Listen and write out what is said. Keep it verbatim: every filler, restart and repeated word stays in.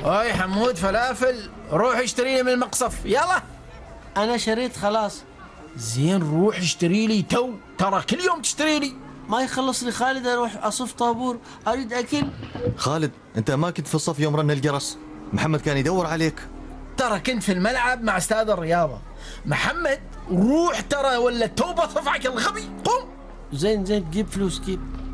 اي حمود فلافل، روح اشتري لي من المقصف يلا. انا شريت خلاص. زين روح اشتري لي تو، ترى كل يوم تشتري لي. ما يخلص لي خالد، اروح اصف طابور، اريد اكل. خالد انت ما كنت في الصف يوم رن الجرس؟ محمد كان يدور عليك. ترى كنت في الملعب مع استاذ الرياضة. محمد روح ترى ولا تو بصفعك الغبي، قم. زين زين، جيب فلوس جيب.